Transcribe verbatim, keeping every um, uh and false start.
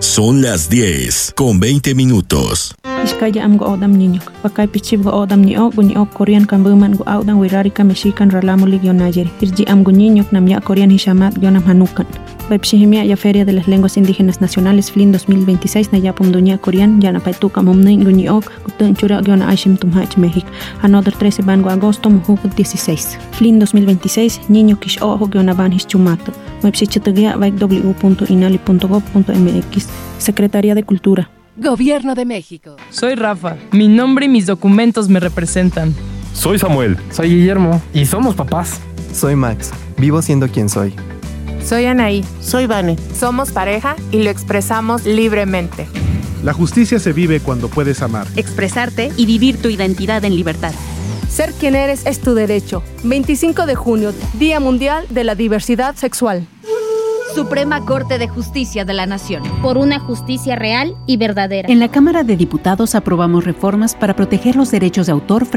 Son las diez con veinte minutos. Iskaya am go odam niño. Pakay pichib go odam niño, go niño Korean kan buman go audan wirari ka mexican ralamulig yonayeri. Irji am go niño nam ya Korean hishamat yonam hanukan. Webshihimia ya Feria de las Lenguas Indígenas Nacionales F L I N dos mil veintiséis na yapum dunia Korean yana paituka momnin go niño gutun chura yona aishim tumhach México. Another trece bango agosto muhuk dieciséis. F L I N dos mil veintiséis niño kish ojo yona van hischumato. Webshichitagia vaik w punto inali punto gov punto m x. Secretaría de Cultura. Gobierno de México. Soy Rafa. Mi nombre y mis documentos me representan. Soy Samuel. Soy Guillermo. Y somos papás. Soy Max. Vivo siendo quien soy. Soy Anaí. Soy Vane. Somos pareja y lo expresamos libremente. La justicia se vive cuando puedes amar, expresarte y vivir tu identidad en libertad. Ser quien eres es tu derecho. veinticinco de junio, Día Mundial de la Diversidad Sexual. Suprema Corte de Justicia de la Nación. Por una justicia real y verdadera. En la Cámara de Diputados aprobamos reformas para proteger los derechos de autor